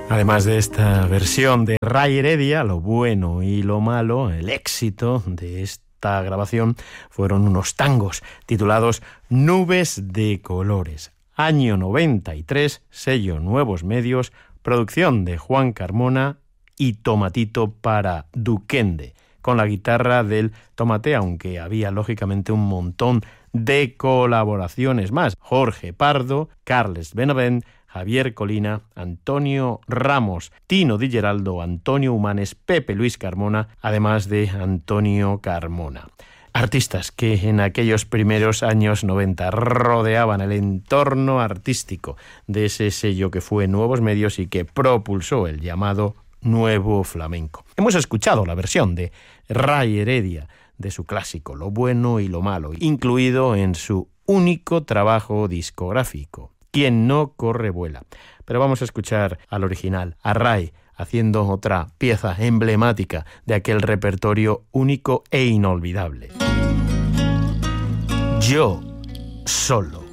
Además de esta versión de Ray Heredia, lo bueno y lo malo, el éxito de esta grabación fueron unos tangos titulados Nubes de Colores. Año 93, sello Nuevos Medios, producción de Juan Carmona y Tomatito para Duquende, con la guitarra del Tomate, aunque había lógicamente un montón de colaboraciones más. Jorge Pardo, Carles Benavent, Javier Colina, Antonio Ramos, Tino Di Geraldo, Antonio Humanes, Pepe Luis Carmona, además de Antonio Carmona. Artistas que en aquellos primeros años 90 rodeaban el entorno artístico de ese sello que fue Nuevos Medios y que propulsó el llamado Nuevo Flamenco. Hemos escuchado la versión de Ray Heredia de su clásico Lo bueno y lo malo, incluido en su único trabajo discográfico, Quien no corre vuela. Pero vamos a escuchar al original, a Ray, haciendo otra pieza emblemática de aquel repertorio único e inolvidable. Yo solo.